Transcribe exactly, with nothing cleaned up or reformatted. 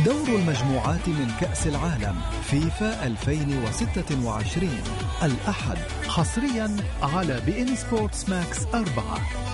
دور المجموعات من كأس العالم فيفا ألفين وستة وعشرين الأحد حصريا على بي إن سبورتس ماكس أربعة.